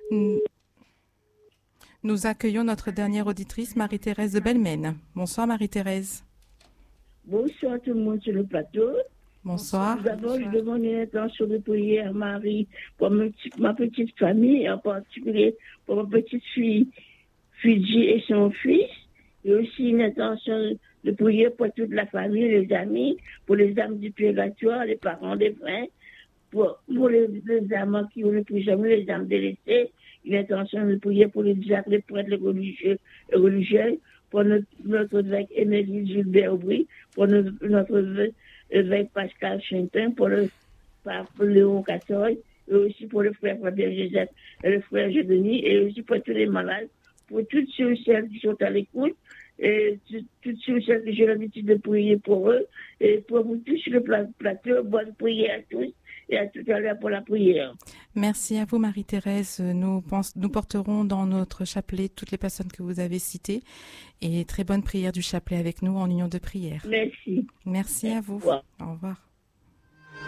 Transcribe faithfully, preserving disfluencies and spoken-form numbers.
Nous- Nous accueillons notre dernière auditrice, Marie-Thérèse de Belmène. Bonsoir Marie-Thérèse. Bonsoir tout le monde sur le plateau. Bonsoir. Tout d'abord, je demande une intention de prière à Marie pour ma petite, ma petite famille, en particulier pour ma petite fille Fidji et son fils. Et aussi une intention de prière pour toute la famille, les amis, pour les âmes du purgatoire, les parents, les frères, pour, pour les, les âmes qui ont le plus jamais, les âmes délaissées. Une intention de prière pour les diacres, les prêtres, les religieux, les religieuses, pour notre, notre évêque Émilie Gilbert Aubry, pour notre, notre évêque Pascal Chintin, pour le pape Léon quatorze, et aussi pour le frère Fabien Joseph et le frère Jean-Denis, et aussi pour tous les malades, pour toutes ceux et celles qui sont à l'écoute, et toutes ceux et celles que j'ai l'habitude de prier pour eux, et pour vous tous sur le plateau, bonne prière à tous, et à tout à l'heure pour la prière. Merci à vous Marie-Thérèse. Nous, pense, nous porterons dans notre chapelet toutes les personnes que vous avez citées et très bonne prière du chapelet avec nous en union de prière. Merci. Merci à vous. Au revoir. Au revoir.